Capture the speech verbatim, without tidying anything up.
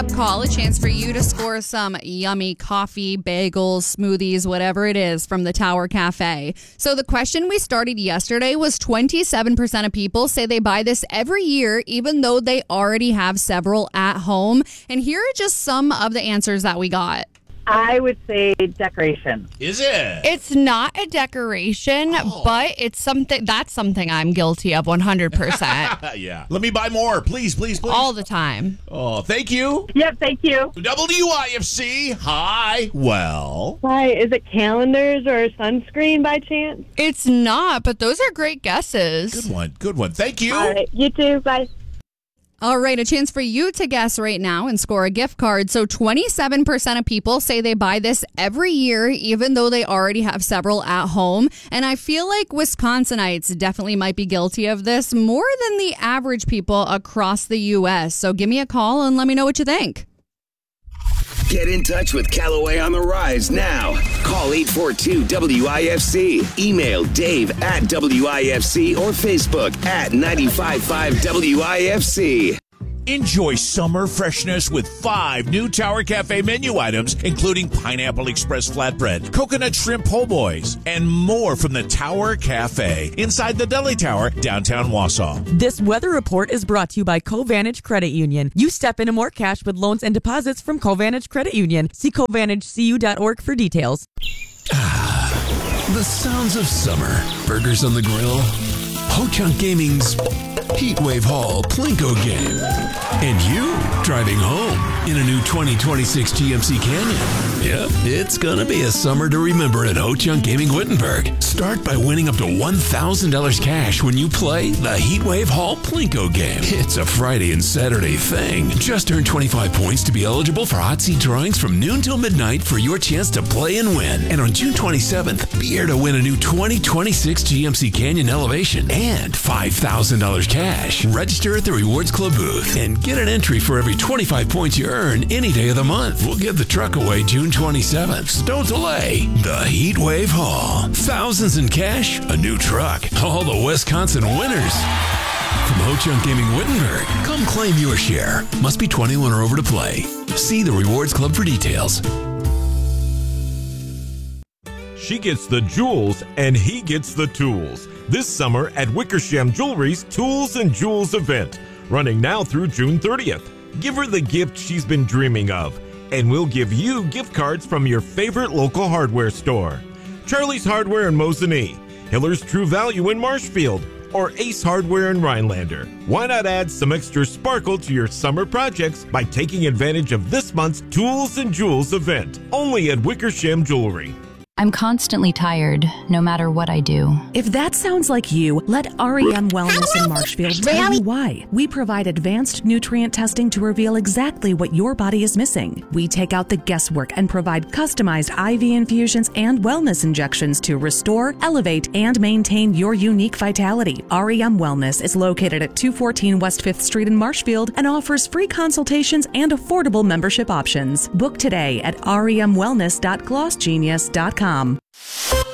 Call, a chance for you to score some yummy coffee, bagels, smoothies, whatever it is from the Tower Cafe. So the question we started yesterday was twenty-seven percent of people say they buy this every year, even though they already have several at home. And here are just some of the answers that we got. I would say decoration. Is it? It's not a decoration, oh. but it's something that's something I'm guilty of one hundred percent. Yeah. Let me buy more. Please, please, please. All the time. Oh, thank you. Yep, thank you. W I F C. Hi. Well. Hi, is it calendars or sunscreen by chance? It's not, but those are great guesses. Good one. Good one. Thank you. All right. You too. Bye. All right, a chance for you to guess right now and score a gift card. So twenty-seven percent of people say they buy this every year, even though they already have several at home. And I feel like Wisconsinites definitely might be guilty of this more than the average people across the U S. So give me a call and let me know what you think. Get in touch with Callaway on the Rise now. Call eight four two W I F C. Email Dave at W I F C or Facebook at nine five five W I F C. Enjoy summer freshness with five new Tower Cafe menu items, including Pineapple Express Flatbread, Coconut Shrimp Po' Boys, and more from the Tower Cafe inside the Deli Tower, downtown Wausau. This weather report is brought to you by Covantage Credit Union. You step into more cash with loans and deposits from Covantage Credit Union. See Covantage C U dot org for details. Ah, the sounds of summer. Burgers on the grill. Ho-Chunk Gaming's Heatwave Hall Plinko game. And you driving home in a new twenty twenty-six G M C Canyon. Yep, it's gonna be a summer to remember at Ho-Chunk Gaming Wittenberg. Start by winning up to one thousand dollars cash when you play the Heatwave Hall Plinko game. It's a Friday and Saturday thing. Just earn twenty-five points to be eligible for hot seat drawings from noon till midnight for your chance to play and win. And on June twenty-seventh, be here to win a new twenty twenty-six G M C Canyon Elevation and five thousand dollars cash. Register at the Rewards Club booth and get an entry for every twenty-five points you earn any day of the month. We'll give the truck away June twenty-seventh, so don't delay. The Heatwave Hall. Thousands in cash, a new truck. All the Wisconsin winners. From Ho-Chunk Gaming Wittenberg, come claim your share. Must be twenty-one or over to play. See the Rewards Club for details. She gets the jewels and he gets the tools. This summer at Wickersham Jewelry's Tools and Jewels event, running now through June thirtieth. Give her the gift she's been dreaming of, and we'll give you gift cards from your favorite local hardware store. Charlie's Hardware in Mosinee, Hiller's True Value in Marshfield, or Ace Hardware in Rhinelander. Why not add some extra sparkle to your summer projects by taking advantage of this month's Tools and Jewels event, only at Wickersham Jewelry. I'm constantly tired, no matter what I do. If that sounds like you, let R E M Wellness in Marshfield tell you why. We provide advanced nutrient testing to reveal exactly what your body is missing. We take out the guesswork and provide customized I V infusions and wellness injections to restore, elevate, and maintain your unique vitality. R E M Wellness is located at two fourteen West fifth Street in Marshfield and offers free consultations and affordable membership options. Book today at R E M wellness dot gloss genius dot com.